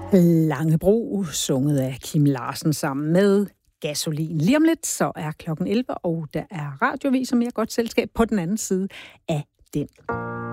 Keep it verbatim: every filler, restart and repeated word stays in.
Langebro, sunget af Kim Larsen sammen med Gasolin. Lige om lidt, så er klokken elleve, og der er radiovis og mere godt selskab på den anden side af den.